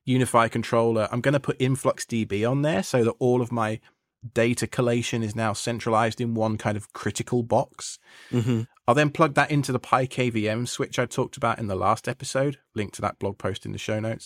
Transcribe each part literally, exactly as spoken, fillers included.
Unify controller. I'm going to put InfluxDB on there so that all of my data collation is now centralized in one kind of critical box. Mm-hmm. I'll then plug that into the PyKVM switch I talked about in the last episode. Link to that blog post in the show notes.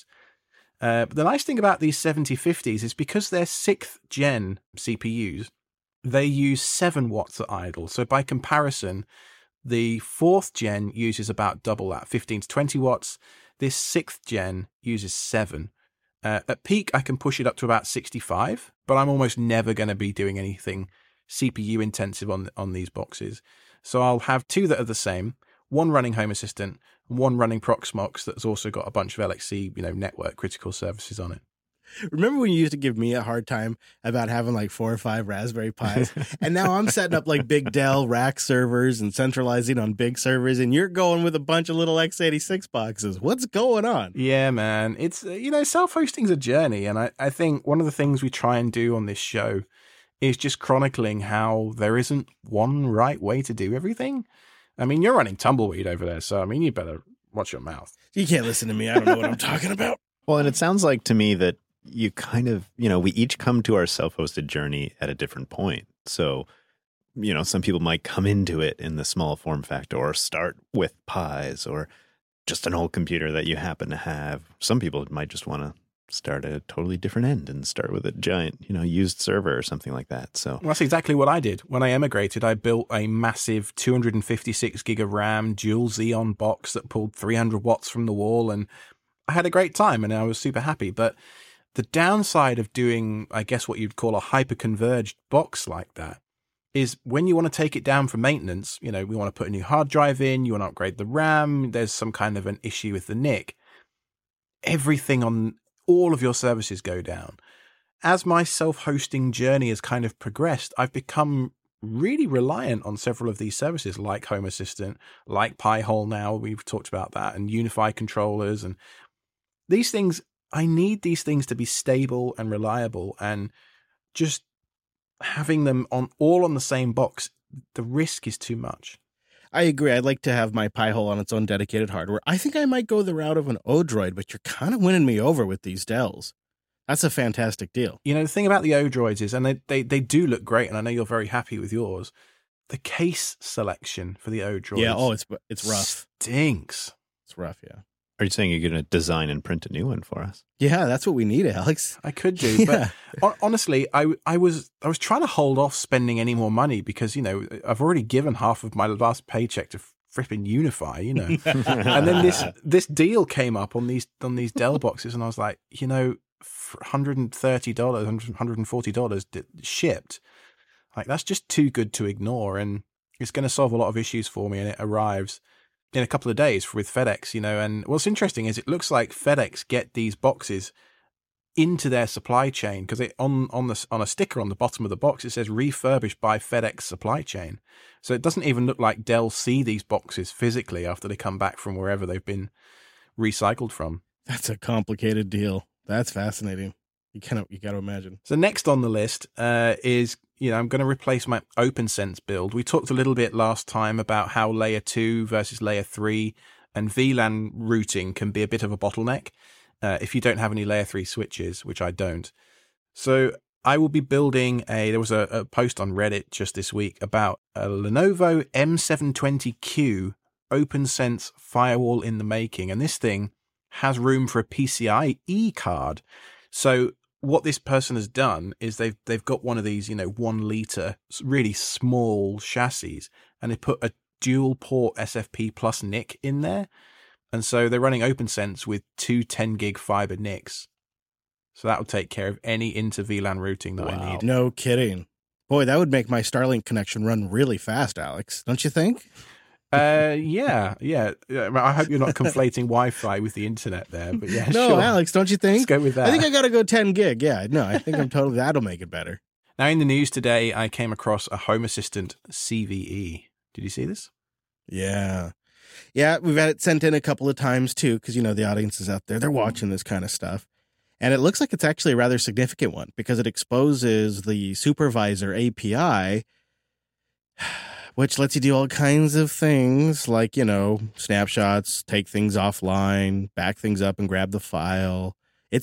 Uh, but the nice thing about these seventy fifties is because they're sixth gen C P Us, they use seven watts at idle. So by comparison, the fourth gen uses about double that, fifteen to twenty watts. This sixth gen uses seven. Uh, at peak, I can push it up to about sixty-five, but I'm almost never going to be doing anything C P U intensive on on these boxes. So I'll have two that are the same, one running Home Assistant, and one running Proxmox that's also got a bunch of L X C, you know, network critical services on it. Remember when you used to give me a hard time about having like four or five Raspberry Pis? And now I'm setting up like big Dell rack servers and centralizing on big servers, and you're going with a bunch of little x eighty-six boxes. What's going on? Yeah, man. It's, uh, you know, self-hosting's a journey. And I, I think one of the things we try and do on this show is just chronicling how there isn't one right way to do everything. I mean, you're running Tumbleweed over there, so I mean, you better watch your mouth. You can't listen to me. I don't know what I'm talking about. Well, and it sounds like to me that you kind of, you know, we each come to our self-hosted journey at a different point. So, you know, some people might come into it in the small form factor or start with Pis or just an old computer that you happen to have. Some people might just want to start at a totally different end and start with a giant, you know, used server or something like that. So well, that's exactly what I did. When I emigrated, I built a massive two hundred fifty-six gig of RAM, dual Xeon box that pulled three hundred watts from the wall, and I had a great time and I was super happy. But the downside of doing, I guess, what you'd call a hyper-converged box like that is when you want to take it down for maintenance, you know, we want to put a new hard drive in, you want to upgrade the RAM, there's some kind of an issue with the N I C. Everything on all of your services go down. As my self-hosting journey has kind of progressed, I've become really reliant on several of these services like Home Assistant, like Pi-hole now, we've talked about that, and Unify controllers. And these things, I need these things to be stable and reliable, and just having them on all on the same box, the risk is too much. I agree. I'd like to have my Pi-hole on its own dedicated hardware. I think I might go the route of an Odroid, but you're kind of winning me over with these Dells. That's a fantastic deal. You know, the thing about the Odroids is, and they, they, they do look great, and I know you're very happy with yours, the case selection for the Odroids. Yeah, oh, it's it's rough. Stinks. It's rough, yeah. are you saying you're going to design and print a new one for us? Yeah, that's what we need, Alex. I could do, Yeah. but honestly, I, I was I was trying to hold off spending any more money because, you know, I've already given half of my last paycheck to fripping Unify, you know. And then this this deal came up on these on these Dell boxes, and I was like, you know, one hundred thirty dollars, one hundred forty dollars shipped. Like, that's just too good to ignore, and it's going to solve a lot of issues for me, and it arrives in a couple of days with FedEx, you know. And what's interesting is it looks like FedEx get these boxes into their supply chain because it on on the on a sticker on the bottom of the box it says refurbished by FedEx supply chain. So it doesn't even look like Dell see these boxes physically after they come back from wherever they've been recycled from. That's a complicated deal. That's fascinating. You cannot, you got to imagine. So next on the list uh, is, you know, I'm going to replace my OpenSense build. We talked a little bit last time about how layer two versus layer three and V LAN routing can be a bit of a bottleneck uh, if you don't have any layer three switches, which I don't. So I will be building a, there was a, a post on Reddit just this week about a Lenovo M seven twenty Q OpenSense firewall in the making. And this thing has room for a PCIe card. So what this person has done is they've they've got one of these, you know, one liter, really small chassis, and they put a dual port S F P plus N I C in there. And so they're running OpenSense with two ten gig fiber N I Cs. So that will take care of any inter V LAN routing that Wow. I need. No kidding. Boy, that would make my Starlink connection run really fast, Alex. Don't you think? Uh, yeah, yeah. I hope you're not conflating Wi-Fi with the internet there, but yeah, No, sure. Alex, don't you think? Let's go with that. I think I got to go ten gig. Yeah, no, I think I'm totally, that'll make it better. Now, in the news today, I came across a Home Assistant C V E. Did you see this? Yeah. Yeah, we've had it sent in a couple of times too, because, you know, the audience is out there. They're watching this kind of stuff. And it looks like it's actually a rather significant one because it exposes the supervisor A P I, which lets you do all kinds of things like, you know, snapshots, take things offline, back things up and grab the file.